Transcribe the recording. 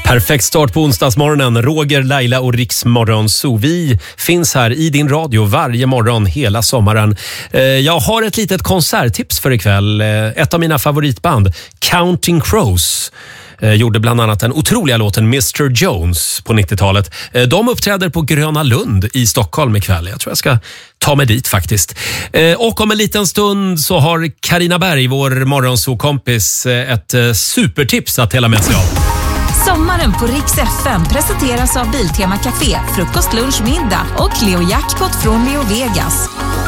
Perfekt start på onsdagsmorgonen. Roger, Laila och Riks Morgonzoo. Vi finns här i din radio varje morgon hela sommaren. Jag har ett litet konserttips för ikväll. Ett av mina favoritband, Counting Crows, gjorde bland annat den otroliga låten Mr. Jones på 90-talet. De uppträder på Gröna Lund i Stockholm ikväll. Jag tror jag ska ta mig dit faktiskt. Och om en liten stund så har Carina Berg, vår Morgonzoo-kompis, ett supertips att dela med sig av. Sommaren på Riks FM presenteras av Biltema Café, frukost, lunch, middag och Leo Jackpot från Leo Vegas.